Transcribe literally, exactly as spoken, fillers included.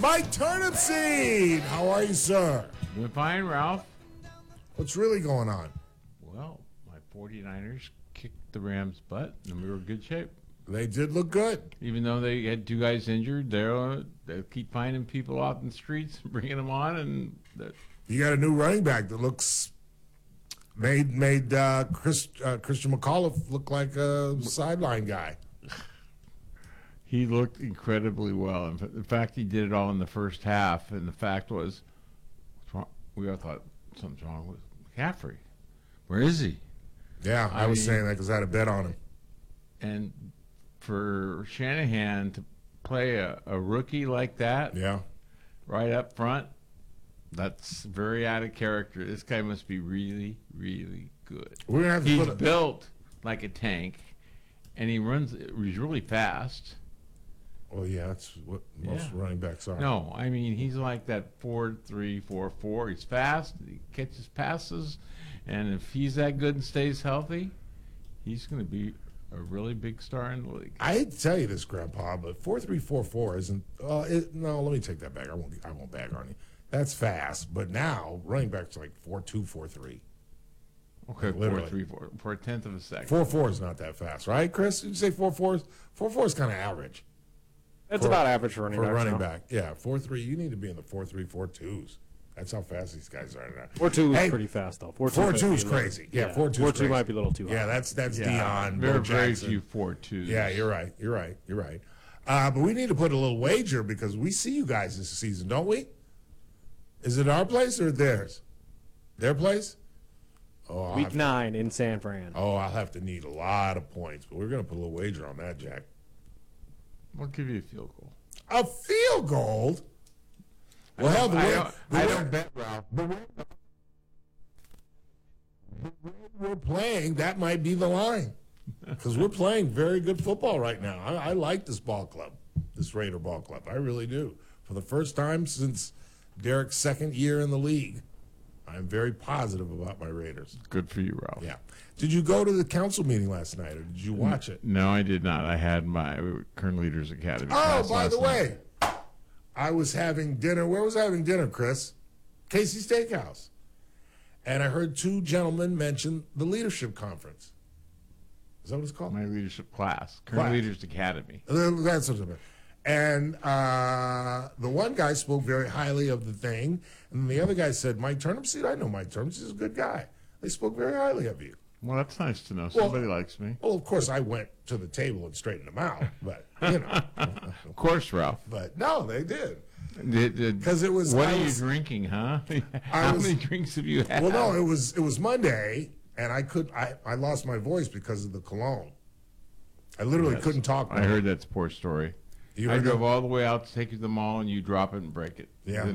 Mike Turnipseed. How are you, sir? Doing fine, Ralph. What's really going on? Well, my 49ers kicked the Rams' butt, and we were in good shape. They did look good. Even though they had two guys injured, they'll, they'll keep finding people out in the streets, bringing them on, and that. You got a new running back that looks made made uh, Chris uh, Christian McAuliffe look like a sideline guy. He looked incredibly well. In, in fact, he did it all in the first half, and the fact was, what's wrong? We all thought something's wrong with McCaffrey. Where is he? Yeah, I, I was mean, saying that because I had a bet on him. And for Shanahan to play a, a rookie like that, yeah, right up front, that's very out of character. This guy must be really, really good. We're gonna have to He's put a- built like a tank, and he runs. He's really fast. Well, yeah, that's what most yeah. running backs are. No, I mean he's like that four three four four. He's fast. He catches passes, and if he's that good and stays healthy, he's going to be a really big star in the league. I hate to tell you this, Grandpa, but four three four four isn't. Uh, it, no, let me take that back. I won't. I won't bag on you. That's fast, but now running backs are like four two four three. Okay, Literally. four three four for a tenth of a second. Four four is not that fast, right, Chris? Did you say four four? Four four is kind of average. It's for, about average for running for back. running back, yeah. Four three. You need to be in the four three four twos. That's how fast these guys are now. Four two is hey, pretty fast though. Four two, four two is little, crazy. Yeah, yeah. four two. Four is two crazy. might be a little too high. Yeah, that's that's yeah, Dion. There Bo are very Jackson. few four twos. Yeah, you're right. You're right. You're right. Uh, but we need to put a little wager because we see you guys this season, don't we? Is it our place or theirs? Their place? Oh, Week nine to, in San Fran. Oh, I'll have to need a lot of points, but we're going to put a little wager on that, Jack. I'll give you a field goal. A field goal? Well, hell, the I way, don't, the I way, don't bet, Ralph. The way, the way we're playing, that might be the line. Because we're playing very good football right now. I, I like this ball club, this Raider ball club. I really do. For the first time since Derek's second year in the league, I'm very positive about my Raiders. Good for you, Ralph. Yeah. Did you go to the council meeting last night, or did you watch it? No, I did not. I had my Kern Leaders Academy. Oh, by the night. way, I was having dinner. Where was I having dinner, Chris? Casey's Steakhouse. And I heard two gentlemen mention the leadership conference. Is that what it's called? My leadership class, Kern Class. Leaders Academy. Uh, That's what it meant. And uh, the one guy spoke very highly of the thing, and the other guy said, Mike Turnipseed, I know Mike Turnipseed, he's a good guy. They spoke very highly of you. Well, that's nice to know. Well, Somebody likes me. Well, of course, I went to the table and straightened them out, but, you know. Of course, Ralph. But, no, they did. Did- Because it was. What I are you was- drinking, huh? I How was- many drinks have you had? Well, no, it was it was Monday, and I could I, I lost my voice because of the cologne. I literally Yes. couldn't talk. I heard that's a poor story. You I heard drove that? all the way out to take you to the mall, and you drop it and break it. Yeah.